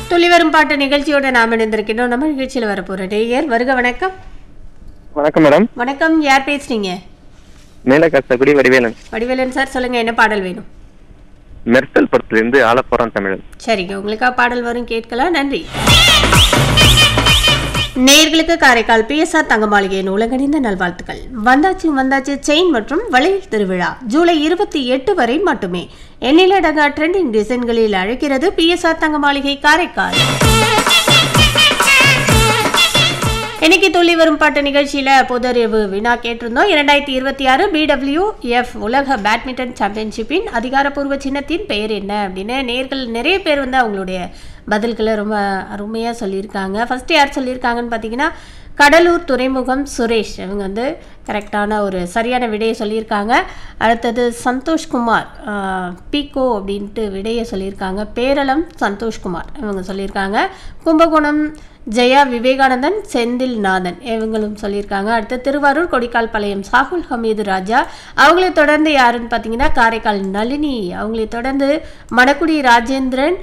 துள்ளி வரும் பாட்டு நிகழ்ச்சியோட நாம் இணைந்திருக்கிறோம். நம்ம நிகழ்ச்சியில் வரப்போற நேயர் வருக. வணக்கம். வணக்கம் மேடம். வணக்கம். யார் பேசுறீங்க? மேலக்காசகுடி வடிவேலன். வடிவேலன் சார், சொல்லுங்க, என்ன பாடல் வேணும்? மெர்சல் படத்திலிருந்து ஆலப்புறம் தமிழன். சரிங்க, உங்களுக்காக பாடல் வரும், கேட்கலாம். நன்றி. நேயர்களுக்கு காரைக்கால் PSR தங்க மாளிகையின் உலகணிந்த நல்வாழ்த்துக்கள். வந்தாச்சு செயின் மற்றும் வளையல் திருவிழா ஜூலை 28 வரை மட்டுமே. எண்ணிலடங்கா ட்ரெண்டிங் டிசைன்களில் அழைக்கிறது PSR தங்க மாளிகை காரைக்கால். இன்னைக்கு துள்ளி வரும் பாட்டு நிகழ்ச்சியில பொதறிவு வினா கேட்டிருந்தோம். 2026 BWF உலக பேட்மிண்டன் சாம்பியன்ஷிப்பின் அதிகாரப்பூர்வ சின்னத்தின் பெயர் என்ன அப்படின்னு நேர்கள் நிறைய பேர் அவங்களுடைய பதில்களை ரொம்ப அருமையாக சொல்லியிருக்காங்க. ஃபர்ஸ்ட் யார் சொல்லியிருக்காங்கன்னு பார்த்தீங்கன்னா, கடலூர் துறைமுகம் சுரேஷ். இவங்க கரெக்டான ஒரு சரியான விடையை சொல்லியிருக்காங்க. அடுத்தது சந்தோஷ்குமார் பீகோ அப்படின்ட்டு விடையை சொல்லியிருக்காங்க. பேரளம் சந்தோஷ்குமார் இவங்க சொல்லியிருக்காங்க. கும்பகோணம் ஜெயா விவேகானந்தன் செந்தில் நாதன் இவங்களும் சொல்லியிருக்காங்க. அடுத்து திருவாரூர் கொடிக்கால் பாளையம் சாகுல் ஹமீது ராஜா. அவங்களை தொடர்ந்து யாருன்னு பார்த்தீங்கன்னா, காரைக்கால் நளினி. அவங்களை தொடர்ந்து மணக்குடி ராஜேந்திரன்.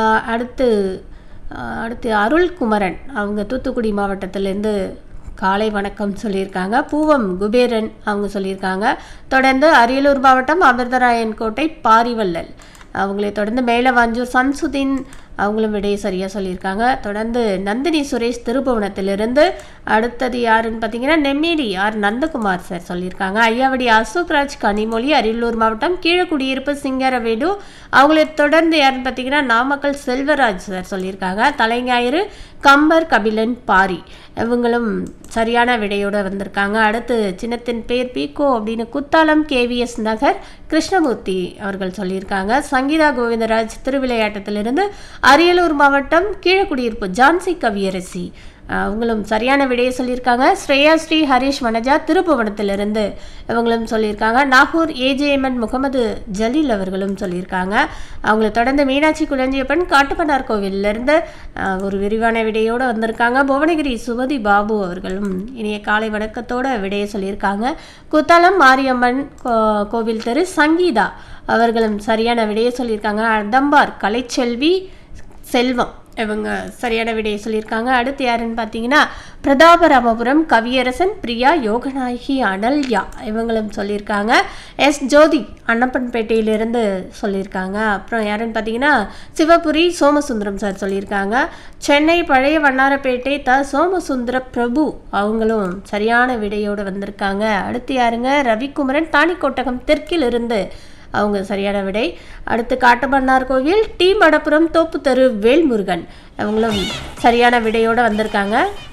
அடுத்து அருள்குமரன், அவங்க தூத்துக்குடி மாவட்டத்திலேருந்து காலை வணக்கம் சொல்லியிருக்காங்க. பூவம் குபேரன் அவங்க சொல்லியிருக்காங்க. தொடர்ந்து அரியலூர் மாவட்டம் அமிர்தராயன் கோட்டை பாரிவல்லல். அவங்களை தொடர்ந்து மேலவாஞ்சூர் சம்சுதீன் அவங்களும் விடையை சரியாக சொல்லியிருக்காங்க. தொடர்ந்து நந்தினி சுரேஷ் திருபுவனத்திலிருந்து. அடுத்தது யாருன்னு பார்த்தீங்கன்னா, நெம்மேலி நந்தகுமார் சார் சொல்லியிருக்காங்க. ஐயாவடி அசோக்ராஜ் கனிமொழி அரியலூர் மாவட்டம் கீழக்குடியிருப்பு சிங்கரவேடு. அவங்களை தொடர்ந்து யாருன்னு பார்த்தீங்கன்னா, நாமக்கல் செல்வராஜ் சார் சொல்லியிருக்காங்க. தலைஞாயிறு கம்பர் கபிலன் பாரி இவங்களும் சரியான விடையோடு வந்திருக்காங்க. அடுத்து சின்னத்தின் பேர் பீகோ அப்படின்னு குத்தாலம் KVS நகர் கிருஷ்ணமூர்த்தி அவர்கள் சொல்லியிருக்காங்க. சங்கீதா கோவிந்தராஜ் திருவிளையாட்டத்திலிருந்து அரியலூர் மாவட்டம் கீழக்குடியிருப்பு ஜான்சி கவியரசி அவங்களும் சரியான விடையை சொல்லியிருக்காங்க. ஸ்ரேயா ஸ்ரீ ஹரிஷ் வனஜா திருப்புவனத்திலிருந்து இவங்களும் சொல்லியிருக்காங்க. நாகூர் AJMN முகமது ஜலீல் அவர்களும் சொல்லியிருக்காங்க. அவங்களை தொடர்ந்து மீனாட்சி குளஞ்சியப்பன் காட்டுப்பனார் கோவிலிருந்து ஒரு விரிவான விடையோடு வந்திருக்காங்க. புவனகிரி சுமதி பாபு அவர்களும் இனிய காலை வணக்கத்தோட விடையை சொல்லியிருக்காங்க. குத்தாலம் மாரியம்மன் கோவில் தெரு சங்கீதா அவர்களும் சரியான விடையை சொல்லியிருக்காங்க. அதம்பார் கலைச்செல்வி செல்வம் இவங்க சரியான விடையை சொல்லியிருக்காங்க. அடுத்து யாருன்னு பார்த்தீங்கன்னா, பிரதாபராமபுரம் கவியரசன் பிரியா யோகநாயகி அனல்யா இவங்களும் சொல்லியிருக்காங்க. ஜோதி அன்னப்பன்பேட்டையிலிருந்து சொல்லியிருக்காங்க. அப்புறம் யாருன்னு பார்த்தீங்கன்னா, சிவபுரி சோமசுந்தரம் சார் சொல்லியிருக்காங்க. சென்னை பழைய வண்ணாரப்பேட்டை சோமசுந்தர பிரபு அவங்களும் சரியான விடையோடு வந்திருக்காங்க. அடுத்து யாருங்க, ரவிக்குமரன் தாணிக்கோட்டகம் தெற்கிலிருந்து அவங்க சரியான விடை. அடுத்து காட்டுமன்னார் கோவில் மடப்புரம் தோப்பு தெரு வேல்முருகன் அவங்களும் சரியான விடையோடு வந்திருக்காங்க.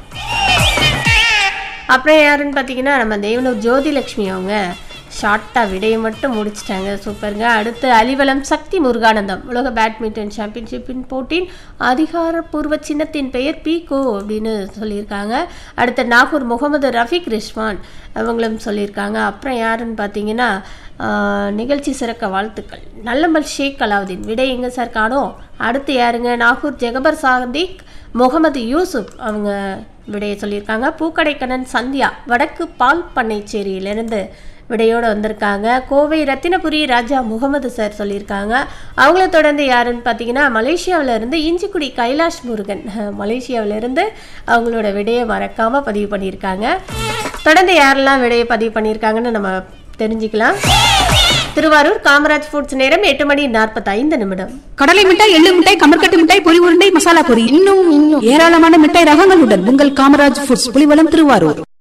அப்புறம் யாருன்னு பார்த்தீங்கன்னா, நம்ம தேவனூர் ஜோதிலட்சுமி அவங்க ஷார்ட்டாக விடையை மட்டும் முடிச்சிட்டாங்க. சூப்பருங்க. அடுத்து அலிவலம் சக்தி முருகானந்தம் உலக பேட்மிண்டன் சாம்பியன்ஷிப்பின் போட்டியின் அதிகாரப்பூர்வ சின்னத்தின் பெயர் பீகோ அப்படின்னு சொல்லியிருக்காங்க. அடுத்து நாகூர் முகமது ரஃபீக் ரிஷ்வான் அவங்களும் சொல்லியிருக்காங்க. அப்புறம் யாருன்னு பார்த்தீங்கன்னா, நிகழ்ச்சி சிறக்க வாழ்த்துக்கள் நல்லம்பல் ஷேக் அலாவுதீன் விடை எங்கே சார் காணோம். அடுத்து யாருங்க, நாகூர் ஜெகபர் சாதிக் முகமது யூசுப் அவங்க விடையை சொல்லியிருக்காங்க. பூக்கடைக்கண்ணன் சந்தியா வடக்கு பால் பண்ணைச்சேரியிலிருந்து விடையோடு வந்திருக்காங்க. கோவை ரத்தினபுரி ராஜா முகமது சார் சொல்லியிருக்காங்க. அவங்கள தொடர்ந்து யாருன்னு பார்த்தீங்கன்னா, மலேசியாவிலேருந்து இஞ்சிக்குடி கைலாஷ் முருகன் மலேசியாவிலேருந்து அவங்களோட விடையை மறக்காமல் பதிவு பண்ணியிருக்காங்க. தொடர்ந்து யாரெல்லாம் விடையை பதிவு பண்ணியிருக்காங்கன்னு நம்ம தெரிஞ்சுக்கலாம். திருவாரூர் காமராஜ் ஃபுட்ஸ் நேரம் 8:45. கடலை மிட்டாய், எள்ளு மிட்டாய், கமர்கட்டு மிட்டாய், பொரி உருண்டை, மசாலா பொரி, இன்னும் ஏராளமான மிட்டாய் ரகங்களுடன் உங்கள் காமராஜ் ஃபுட்ஸ் புலிவலம் திருவாரூர்.